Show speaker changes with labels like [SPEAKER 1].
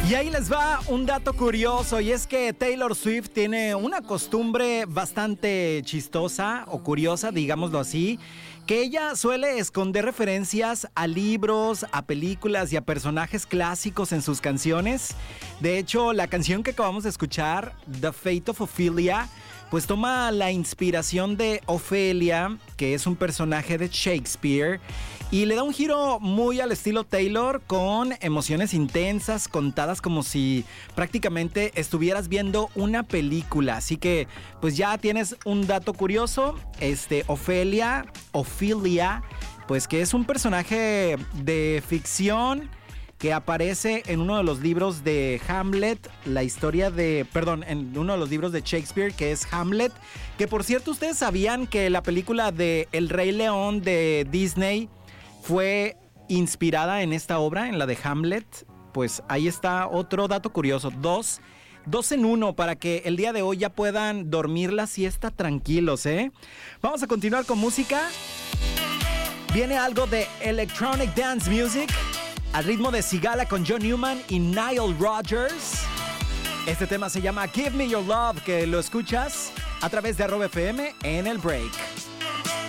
[SPEAKER 1] Y ahí les va un dato curioso, y es que Taylor Swift tiene una costumbre bastante chistosa o curiosa, digámoslo así, que ella suele esconder referencias a libros, a películas y a personajes clásicos en sus canciones. De hecho, la canción que acabamos de escuchar, The Fate of Ophelia, pues toma la inspiración de Ofelia, que es un personaje de Shakespeare, y le da un giro muy al estilo Taylor, con emociones intensas contadas como si prácticamente estuvieras viendo una película. Así que pues ya tienes un dato curioso. Ophelia, pues que es un personaje de ficción que aparece en uno de los libros de Hamlet, en uno de los libros de Shakespeare, que es Hamlet, que por cierto, ¿ustedes sabían que la película de El Rey León de Disney fue inspirada en esta obra, en la de Hamlet? Pues ahí está otro dato curioso, dos en uno, para que el día de hoy ya puedan dormir la siesta tranquilos, ¿eh? Vamos a continuar con música. Viene algo de Electronic Dance Music, al ritmo de Sigala con John Newman y Nile Rodgers. Este tema se llama Give Me Your Love, que lo escuchas a través de @FM en el break.